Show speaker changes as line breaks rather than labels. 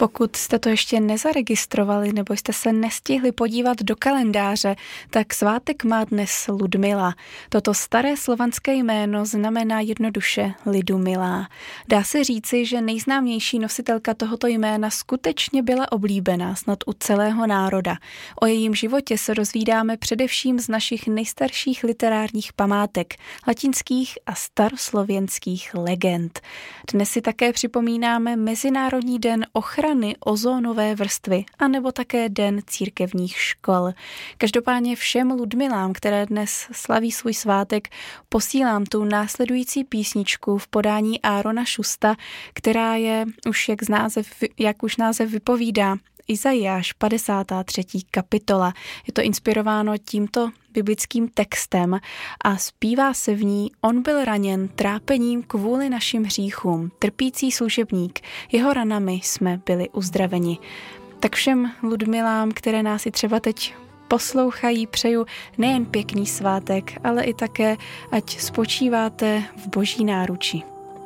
Pokud jste to ještě nezaregistrovali nebo jste se nestihli podívat do kalendáře, tak svátek má dnes Ludmila. Toto staré slovanské jméno znamená jednoduše lidu milá. Dá se říci, že nejznámější nositelka tohoto jména skutečně byla oblíbená snad u celého národa. O jejím životě se dozvídáme především z našich nejstarších literárních památek, latinských a staroslověnských legend. Dnes si také připomínáme Mezinárodní den ochrany ozónové vrstvy, anebo také Den církevních škol. Každopádně všem Ludmilám, které dnes slaví svůj svátek, posílám tu následující písničku v podání Árona Šusta, která je už, jak už název vypovídá, Izajáš 53. kapitola. Je to inspirováno tímto biblickým textem a zpívá se v ní: On byl raněn trápením kvůli našim hříchům, trpící služebník, jeho ranami jsme byli uzdraveni. Tak všem Ludmilám, které nás i třeba teď poslouchají, přeju nejen pěkný svátek, ale i také, ať spočíváte v Boží náruči.